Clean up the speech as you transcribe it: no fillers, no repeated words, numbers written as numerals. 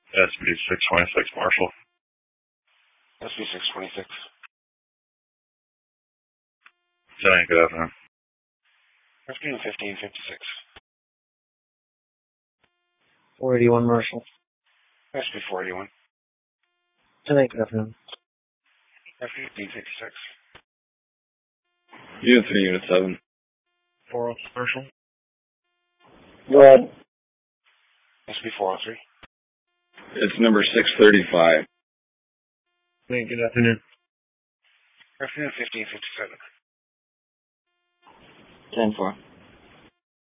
SB 626 Marshall. SB 626. Good afternoon. SB 1556. 481 Marshall. SB 481. Good afternoon. SB 1556. Unit 3, Unit 7. 4 Marshall. Go ahead. SB 403. It's number 635. Good afternoon. SB 1557. 10-4.